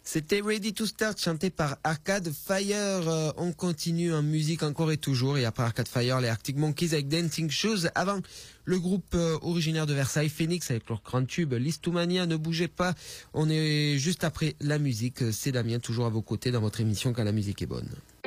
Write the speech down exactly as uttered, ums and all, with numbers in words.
C'était Ready to Start, chanté par Arcade Fire. Euh, on continue en musique encore et toujours. Et après Arcade Fire, les Arctic Monkeys avec Dancing Shoes. Avant, le groupe euh, originaire de Versailles, Phoenix, avec leur grand tube Listomania. Ne bougez pas. On est juste après la musique. C'est Damien, toujours à vos côtés dans votre émission Quand la musique est bonne.